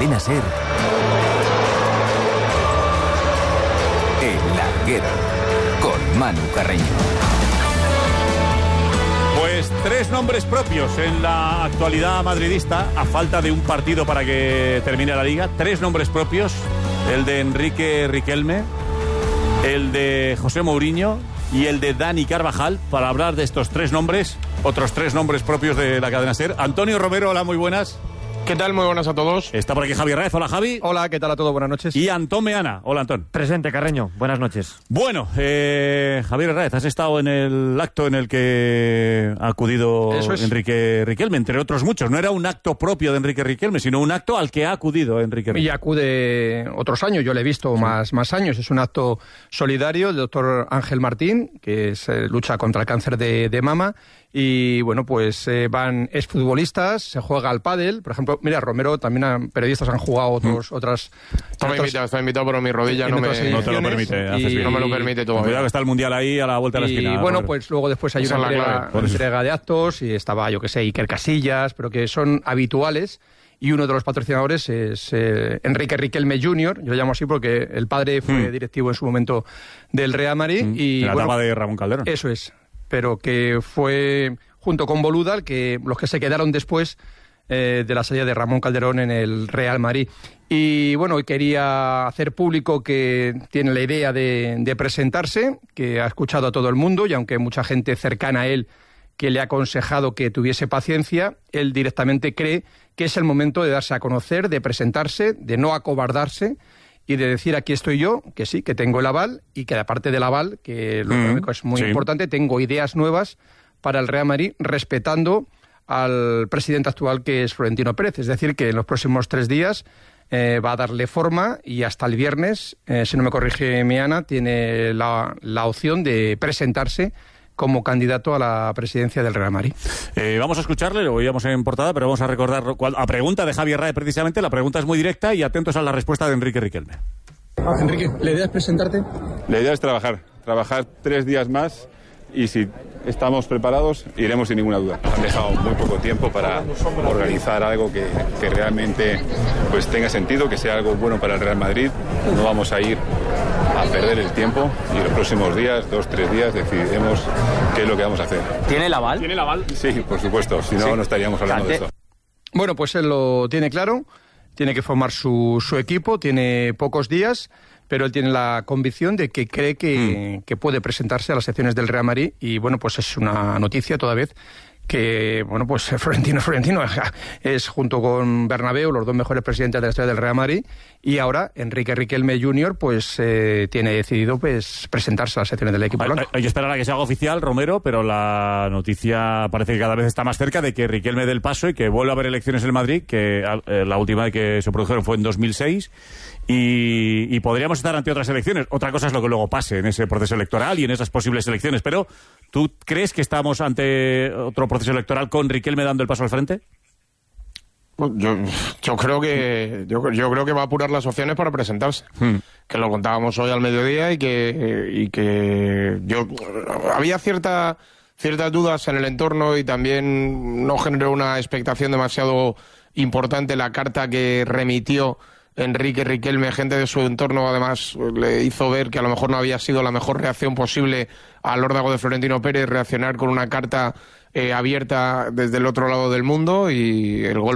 Cadena SER, El Larguero, con Manu Carreño. Pues 3 nombres propios en la actualidad madridista, a falta de un partido para que termine la Liga. 3 nombres propios, el de Enrique Riquelme, el de José Mourinho y el de Dani Carvajal. Para hablar de estos 3 nombres, otros 3 nombres propios de la cadena SER. Antonio Romero, hola, muy buenas. ¿Qué tal? Muy buenas a todos. Está por aquí Javier Raez, hola Javi. Hola, ¿qué tal a todos? Buenas noches. Y Antón Meana, hola Antón. Presente, Carreño, buenas noches. Bueno, Javier Raez, has estado en el acto en el que ha acudido Enrique Riquelme, entre otros muchos. No era un acto propio de Enrique Riquelme, sino un acto al que ha acudido Enrique Riquelme. Y acude otros años, yo le he visto más años. Es un acto solidario del doctor Ángel Martín, que lucha contra el cáncer de mama. Y bueno, pues van exfutbolistas, se juega al pádel. Por ejemplo, mira, Romero, también periodistas han jugado otras... Está invitado, pero mi rodilla no te lo permite. No me lo permite todo. Cuidado que está el Mundial ahí a la vuelta de la esquina. Y bueno, pues luego después hay una entrega de actos y estaba, yo que sé, Iker Casillas, pero que son habituales. Y uno de los patrocinadores es Enrique Riquelme Jr., yo lo llamo así porque el padre fue directivo en su momento del Real Madrid. Y, en la etapa de Ramón Calderón. Eso es. Pero que fue junto con Boluda los que se quedaron después de la salida de Ramón Calderón en el Real Madrid. Y bueno, quería hacer público que tiene la idea de presentarse, que ha escuchado a todo el mundo y aunque mucha gente cercana a él que le ha aconsejado que tuviese paciencia, él directamente cree que es el momento de darse a conocer, de presentarse, de no acobardarse y de decir aquí estoy yo, que sí, que tengo el aval y que aparte del aval, que lo económico es muy importante, tengo ideas nuevas para el Real Madrid respetando al presidente actual que es Florentino Pérez. Es decir, que en los próximos 3 días va a darle forma y hasta el viernes, si no me corrige Meana, tiene la opción de presentarse como candidato a la presidencia del Real Madrid. Vamos a escucharle, lo oíamos en portada, pero vamos a recordar a pregunta de Javier Raez precisamente. La pregunta es muy directa y atentos a la respuesta de Enrique Riquelme. Enrique, ¿la idea es presentarte? La idea es trabajar 3 días más y si estamos preparados iremos sin ninguna duda. Han dejado muy poco tiempo para organizar algo que realmente pues tenga sentido, que sea algo bueno para el Real Madrid. No vamos a ir a perder el tiempo y los próximos días, 2-3 días, decidiremos qué es lo que vamos a hacer. ¿Tiene el aval? ¿Tiene el aval? Sí, por supuesto, si no, no estaríamos hablando de esto. Bueno, pues él lo tiene claro, tiene que formar su equipo, tiene pocos días, pero él tiene la convicción de que cree que puede presentarse a las secciones del Real Madrid y bueno, pues es una noticia toda vez que, bueno, pues Florentino es junto con Bernabéu los 2 mejores presidentes de la historia del Real Madrid y ahora Enrique Riquelme Jr. pues tiene decidido pues presentarse a las secciones del equipo blanco. Hay que esperar a que se haga oficial, Romero, pero la noticia parece que cada vez está más cerca de que Riquelme dé el paso y que vuelva a haber elecciones en Madrid, que la última vez que se produjeron fue en 2006 y podríamos estar ante otras elecciones. Otra cosa es lo que luego pase en ese proceso electoral y en esas posibles elecciones, pero ¿tú crees que estamos ante otro proceso electoral con Riquelme dando el paso al frente? Yo creo que va a apurar las opciones para presentarse, que lo contábamos hoy al mediodía y que había ciertas dudas en el entorno y también no generó una expectación demasiado importante la carta que remitió Enrique Riquelme. Gente de su entorno además le hizo ver que a lo mejor no había sido la mejor reacción posible al órdago de Florentino Pérez reaccionar con una carta abierta desde el otro lado del mundo y el golpe